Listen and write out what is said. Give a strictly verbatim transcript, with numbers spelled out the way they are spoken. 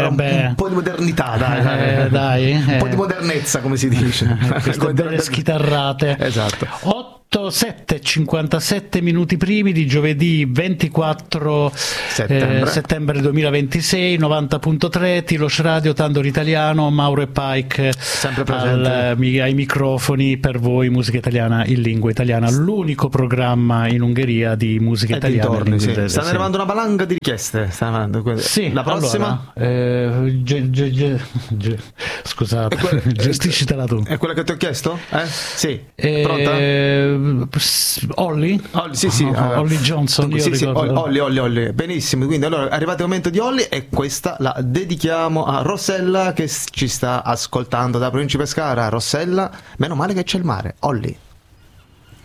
un, un po' di modernità, dai, dai, eh, dai un eh. po' di modernezza, come si dice. Queste belle schitarrate. Esatto. otto, sette, cinquantasette minuti primi di giovedì ventiquattro settembre, eh, settembre duemilaventisei, novanta punto tre Tilos Radio, Tandor Italiano, Mauro e Pike sempre presente al, ai microfoni per voi, musica italiana in lingua italiana, l'unico programma in Ungheria di musica e italiana. Dintorni, sì. Sta Stanno arrivando una valanga di richieste. Sì, la prossima? Allora, eh, ge, ge, ge, ge, scusate, quella, gestiscitela tu. È quella che ti ho chiesto? Eh? Sì. Eh, Pronta? Olly? Olly, sì, sì. Oh, Olly Johnson, io sì, sì, ricordo. Olly, Olly, Olly. Benissimo, quindi allora è arrivato il momento di Olly e questa la dedichiamo a Rossella che ci sta ascoltando da Provincia Pescara. Rossella, meno male che c'è il mare. Olly.